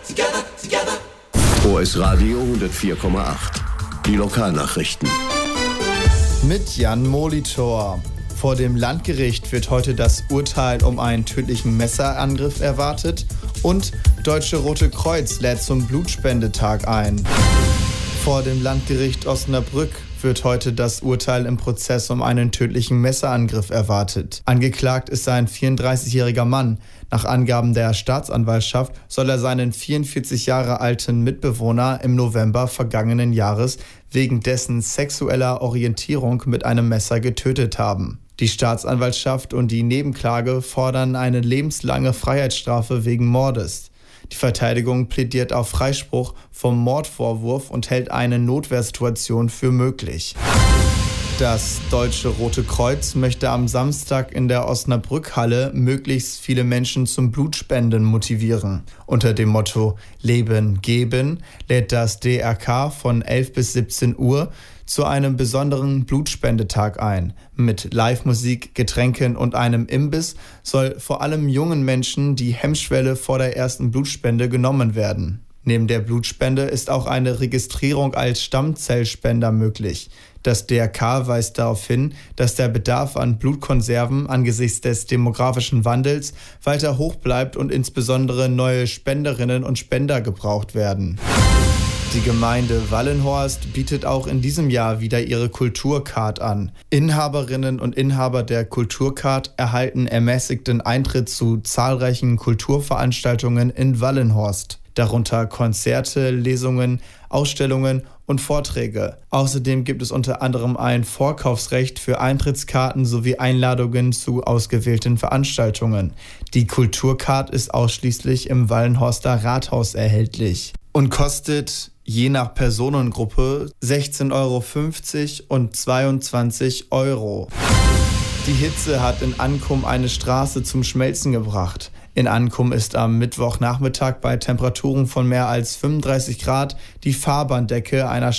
OS Radio 104,8. Die Lokalnachrichten. Mit Jan Molitor. Vor dem Landgericht wird heute das Urteil um einen tödlichen Messerangriff erwartet und Deutsche Rote Kreuz lädt zum Blutspendetag ein. Vor dem Landgericht Osnabrück wird heute das Urteil im Prozess um einen tödlichen Messerangriff erwartet. Angeklagt ist ein 34-jähriger Mann. Nach Angaben der Staatsanwaltschaft soll er seinen 44 Jahre alten Mitbewohner im November vergangenen Jahres wegen dessen sexueller Orientierung mit einem Messer getötet haben. Die Staatsanwaltschaft und die Nebenklage fordern eine lebenslange Freiheitsstrafe wegen Mordes. Die Verteidigung plädiert auf Freispruch vom Mordvorwurf und hält eine Notwehrsituation für möglich. Das Deutsche Rote Kreuz möchte am Samstag in der Osnabrück-Halle möglichst viele Menschen zum Blutspenden motivieren. Unter dem Motto Leben geben lädt das DRK von 11 bis 17 Uhr zu einem besonderen Blutspendetag ein. Mit Live-Musik, Getränken und einem Imbiss soll vor allem jungen Menschen die Hemmschwelle vor der ersten Blutspende genommen werden. Neben der Blutspende ist auch eine Registrierung als Stammzellspender möglich. Das DRK weist darauf hin, dass der Bedarf an Blutkonserven angesichts des demografischen Wandels weiter hoch bleibt und insbesondere neue Spenderinnen und Spender gebraucht werden. Die Gemeinde Wallenhorst bietet auch in diesem Jahr wieder ihre Kulturcard an. Inhaberinnen und Inhaber der Kulturcard erhalten ermäßigten Eintritt zu zahlreichen Kulturveranstaltungen in Wallenhorst. Darunter Konzerte, Lesungen, Ausstellungen und Vorträge. Außerdem gibt es unter anderem ein Vorkaufsrecht für Eintrittskarten sowie Einladungen zu ausgewählten Veranstaltungen. Die Kulturcard ist ausschließlich im Wallenhorster Rathaus erhältlich und kostet je nach Personengruppe 16,50 € und 22 €. Die Hitze hat in Ankum eine Straße zum Schmelzen gebracht. In Ankum ist am Mittwochnachmittag bei Temperaturen von mehr als 35 Grad die Fahrbahndecke einer